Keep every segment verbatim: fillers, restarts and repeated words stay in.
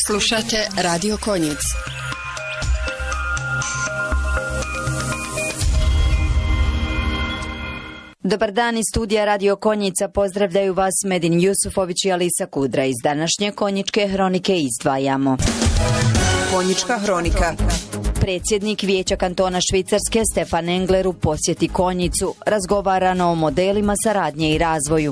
Slušate Radio Konjic. Dobar dan iz studija Radio Konjica, pozdravljaju vas Medin Jusufović i Alisa Kudra. Iz današnje Konjičke hronike izdvajamo. Konjička hronika. Predsjednik Vijeća kantona Švicarske Stefan Engler u posjeti Konjicu, razgovarano o modelima saradnje i razvoju.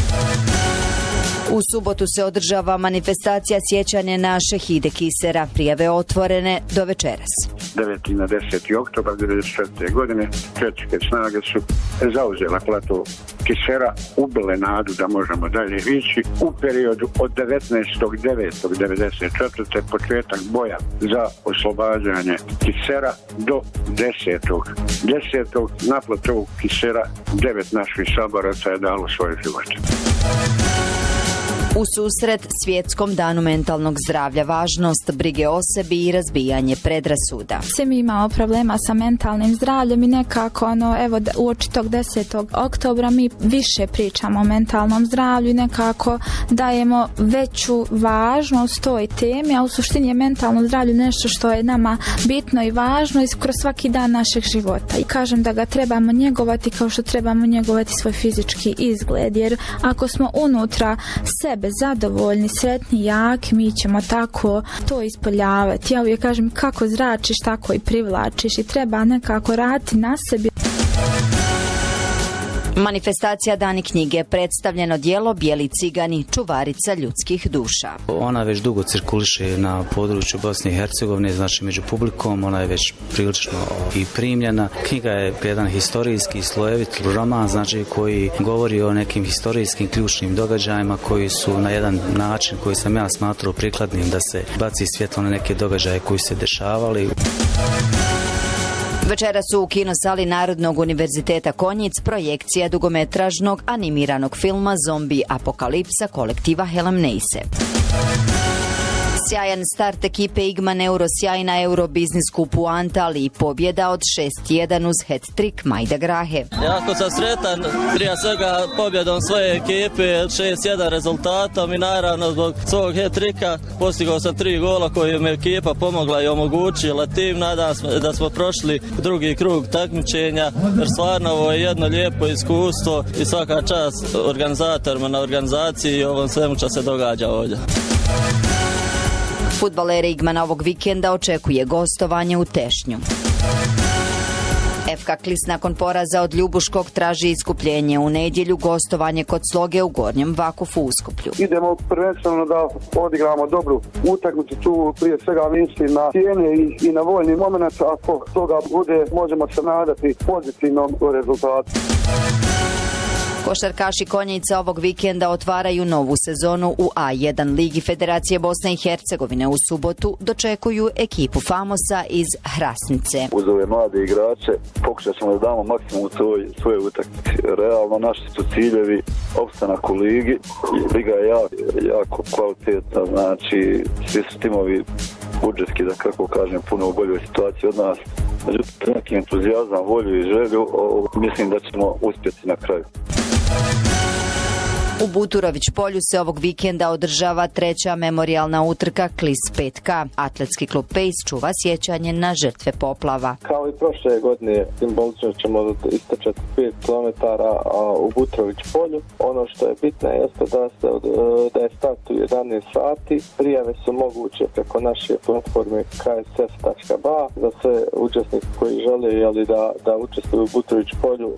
U subotu se održava manifestacija sjećanja na Šehide Kisera, prijave otvorene do večeras. deveti na deseti oktobar devedeset četvrte. godine četničke snage su zauzela plato Kisera, ubile nadu da možemo dalje ići. U periodu od devetnaestog devetog devedeset četvrte. početak boja za oslobađanje Kisera do desetog desetog na platovu Kisera devet naših saboraca je dalo svoje živote. U susret Svjetskom danu mentalnog zdravlja, važnost brige o sebi i razbijanje predrasuda. Svi mi imamo problema sa mentalnim zdravljem i nekako ono, evo, uoči tog desetog oktobra mi više pričamo o mentalnom zdravlju i nekako dajemo veću važnost toj temi, a u suštini je mentalno zdravlje nešto što je nama bitno i važno i kroz svaki dan našeg života. I kažem da ga trebamo njegovati kao što trebamo njegovati svoj fizički izgled, jer ako smo unutra sebe zadovoljni, sretni, jaki, mi ćemo tako to ispoljavati. Ja uvijek kažem, kako zračiš, tako i privlačiš i treba nekako raditi na sebi. Manifestacija Dani knjige, predstavljeno djelo Bijeli cigani, čuvarica ljudskih duša. Ona već dugo cirkuliše na području Bosne i Hercegovine, znači među publikom, ona je već prilično i primljena. Knjiga je jedan historijski slojevit roman, znači koji govori o nekim historijskim ključnim događajima koji su na jedan način koji sam ja smatrao prikladnim da se baci svjetlo na neke događaje koji se dešavali. Večeras su u kinosali Narodnog univerziteta Konjic projekcija dugometražnog animiranog filma Zombi apokalipsa kolektiva Helamneise. Sjajan start ekipe Igman Euro, sjajna Eurobiznis kupu Anta, ali i pobjeda od šest jedan uz hat-trick Majda Grahe. Jako sam sretan, prije svega pobjedom svoje ekipe, šest jedan rezultatom i naravno zbog svog hat-tricka postigao sam tri gola koje mi ekipa pomogla i omogućila tim. Nadam se da smo prošli drugi krug takmičenja, jer stvarno ovo je jedno lijepo iskustvo i svaka čast organizatorima na organizaciji i ovom svemu što se događa ovdje. Fudbalere Igmana ovog vikenda očekuje gostovanje u Tešnju. F K Klis nakon poraza od Ljubuškog traži iskupljenje u nedjelju, gostovanje kod Sloge u Gornjem Vakufu u Uskuplju. Idemo prvenstveno da odigramo dobru utakmicu, tu prije svega mislim na cijene i, i na voljni moment, ako toga bude možemo se nadati pozitivnom rezultatu. Košarkaši Konjica ovog vikenda otvaraju novu sezonu u A jedan ligi Federacije Bosne i Hercegovine. U subotu dočekuju ekipu Famosa iz Hrasnice. Uz ove mlade igrače pokušat ćemo da damo maksimum svoj, svoje utakmice. Realno naši su ciljevi opstanak u ligi. Liga je jako, jako kvalitetna, znači svi su timovi budžetski, da kako kažem, puno u boljoj situaciji od nas. Međutim, neki entuzijazam, volju i želju, o, mislim da ćemo uspjeti na kraju. U Buturović polju se ovog vikenda održava treća memorijalna utrka Klis pet K. Atletski klub Pejs čuva sjećanje na žrtve poplava. Kao i prošle godine simbolično ćemo istrčati pet kilometara u Buturović polju. Ono što je bitno jeste da, se, da je start u jedanaest sati. Prijave su moguće preko naše platforme k s f tačka b a za sve učesnike koji žele jeli, da, da učestvuju u Buturović polju.